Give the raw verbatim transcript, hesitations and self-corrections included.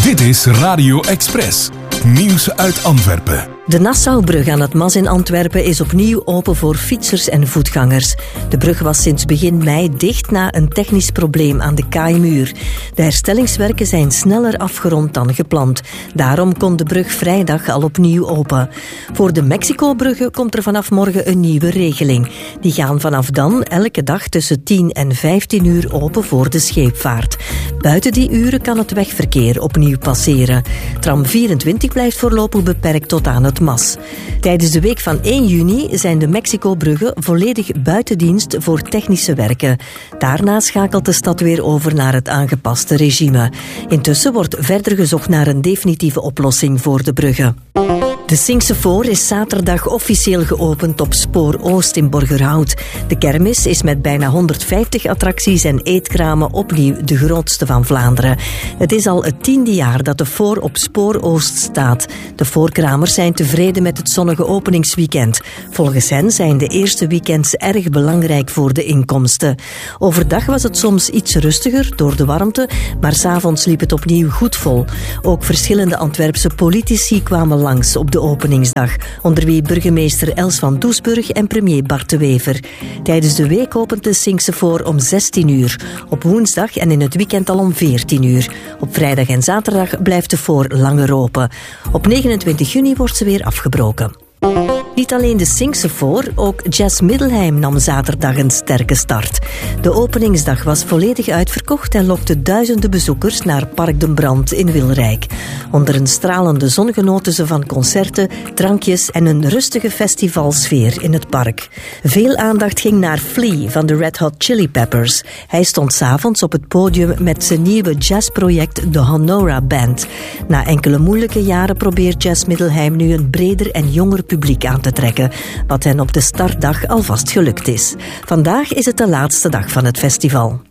Dit is Radio Express. Nieuws uit Antwerpen. De Nassaubrug aan het Mas in Antwerpen is opnieuw open voor fietsers en voetgangers. De brug was sinds begin mei dicht na een technisch probleem aan de kaaimuur. De herstellingswerken zijn sneller afgerond dan gepland. Daarom kon de brug vrijdag al opnieuw open. Voor de Mexico-bruggen komt er vanaf morgen een nieuwe regeling. Die gaan vanaf dan elke dag tussen tien en vijftien uur open voor de scheepvaart. Buiten die uren kan het wegverkeer opnieuw passeren. Tram vierentwintig blijft voorlopig beperkt tot aan het Mas. Tijdens de week van één juni zijn de Mexico-bruggen volledig buiten dienst voor technische werken. Daarna schakelt de stad weer over naar het aangepaste regime. Intussen wordt verder gezocht naar een definitieve oplossing voor de bruggen. De Singse Voor is zaterdag officieel geopend op Spoor Oost in Borgerhout. De kermis is met bijna honderdvijftig attracties en eetkramen opnieuw de grootste van Vlaanderen. Het is al het tiende jaar dat de Voor op Spoor Oost staat. De voorkramers zijn tevreden met het zonnige openingsweekend. Volgens hen zijn de eerste weekends erg belangrijk voor de inkomsten. Overdag was het soms iets rustiger door de warmte, maar 's avonds liep het opnieuw goed vol. Ook verschillende Antwerpse politici kwamen langs op de openingsdag, onder wie burgemeester Els van Doesburg en premier Bart de Wever. Tijdens de week opent de Singse Voor om zestien uur, op woensdag en in het weekend al om veertien uur. Op vrijdag en zaterdag blijft de Voor langer open. Op negenentwintig juni wordt ze weer afgebroken. Niet alleen de Singse Voor, ook Jazz Middelheim nam zaterdag een sterke start. De openingsdag was volledig uitverkocht en lokte duizenden bezoekers naar Park den Brand in Wilrijk. Onder een stralende zon genoten ze van concerten, drankjes en een rustige festivalsfeer in het park. Veel aandacht ging naar Flea van de Red Hot Chili Peppers. Hij stond 's avonds op het podium met zijn nieuwe jazzproject de Honora Band. Na enkele moeilijke jaren probeert Jazz Middelheim nu een breder en jonger publiek aan te trekken, wat hen op de startdag alvast gelukt is. Vandaag is het de laatste dag van het festival.